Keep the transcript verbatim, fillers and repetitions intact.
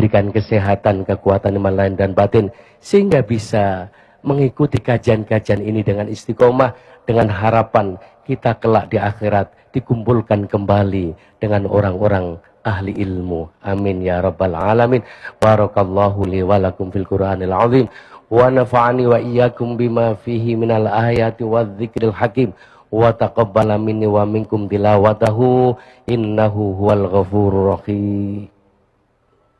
diberikan kesehatan, kekuatan iman lahir dan batin, sehingga bisa mengikuti kajian-kajian ini dengan istiqomah, dengan harapan kita kelak di akhirat dikumpulkan kembali dengan orang-orang ahli ilmu. Amin ya rabbal alamin. Barakallahu li wa lakum fil Qur'anil azim wa nafa'ani wa iyyakum bima fihi minal ayati wadh-dzikril hakim wa taqabbala minni wa minkum tilawatahu innahu huwal ghafurur rahim.